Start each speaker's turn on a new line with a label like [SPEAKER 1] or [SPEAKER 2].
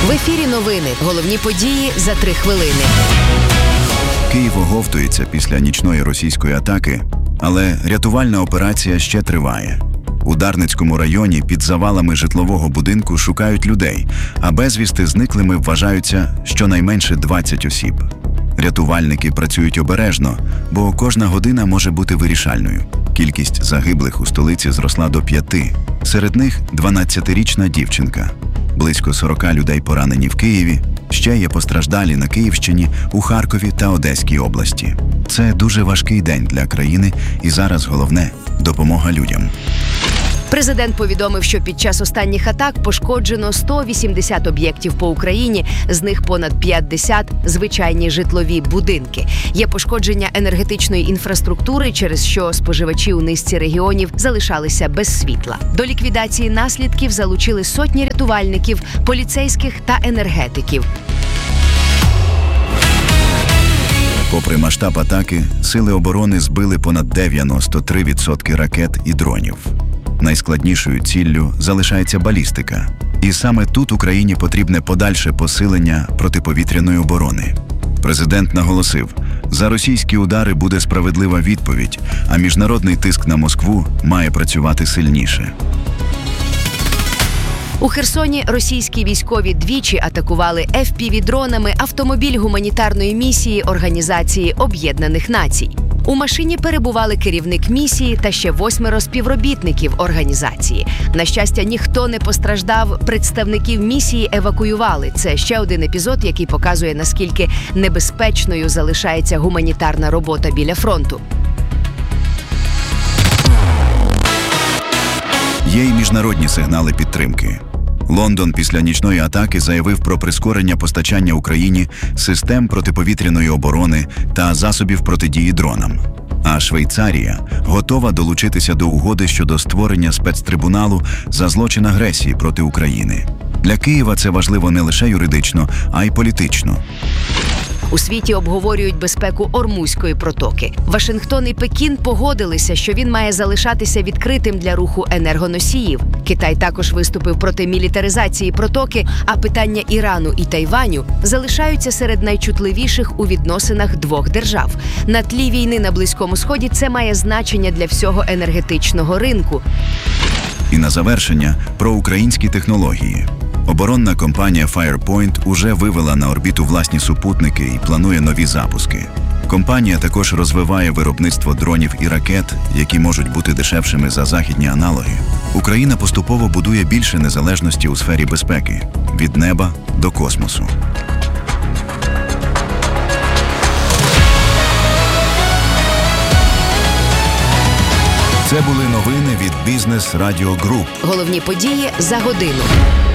[SPEAKER 1] В ефірі новини. Головні події за 3 хвилини.
[SPEAKER 2] Київ оговтується після нічної російської атаки, але рятувальна операція ще триває. У Дарницькому районі під завалами житлового будинку шукають людей, а безвісти зниклими вважаються щонайменше 20 осіб. Рятувальники працюють обережно, бо кожна година може бути вирішальною. Кількість загиблих у столиці зросла до 5. Серед них 12-річна дівчинка. Близько 40 людей поранені в Києві, ще є постраждалі на Київщині, у Харкові та Одеській області. Це дуже важкий день для країни, і зараз головне – допомога людям.
[SPEAKER 1] Президент повідомив, що під час останніх атак пошкоджено 180 об'єктів по Україні, з них понад 50 – звичайні житлові будинки. Є пошкодження енергетичної інфраструктури, через що споживачі у низці регіонів залишалися без світла. До ліквідації наслідків залучили сотні рятувальників, поліцейських та енергетиків.
[SPEAKER 2] Попри масштаб атаки, сили оборони збили понад 93% ракет і дронів. Найскладнішою ціллю залишається балістика. І саме тут Україні потрібне подальше посилення протиповітряної оборони. Президент наголосив, за російські удари буде справедлива відповідь, а міжнародний тиск на Москву має працювати сильніше.
[SPEAKER 1] У Херсоні російські військові двічі атакували FPV-дронами автомобіль гуманітарної місії Організації Об'єднаних Націй. У машині перебували керівник місії та ще 8 співробітників організації. На щастя, ніхто не постраждав, представників місії евакуювали. Це ще один епізод, який показує, наскільки небезпечною залишається гуманітарна робота біля фронту.
[SPEAKER 2] Є й міжнародні сигнали підтримки. Лондон після нічної атаки заявив про прискорення постачання Україні систем протиповітряної оборони та засобів протидії дронам. А Швейцарія готова долучитися до угоди щодо створення спецтрибуналу за злочин агресії проти України. Для Києва це важливо не лише юридично, а й політично.
[SPEAKER 1] У світі обговорюють безпеку Ормузької протоки. Вашингтон і Пекін погодилися, що він має залишатися відкритим для руху енергоносіїв. Китай також виступив проти мілітаризації протоки, а питання Ірану і Тайваню залишаються серед найчутливіших у відносинах двох держав. На тлі війни на Близькому Сході це має значення для всього енергетичного ринку.
[SPEAKER 2] І на завершення про українські технології. Оборонна компанія Firepoint уже вивела на орбіту власні супутники і планує нові запуски. Компанія також розвиває виробництво дронів і ракет, які можуть бути дешевшими за західні аналоги. Україна поступово будує більше незалежності у сфері безпеки – від неба до космосу. Це були новини від Business Radio Group.
[SPEAKER 1] Головні події за годину.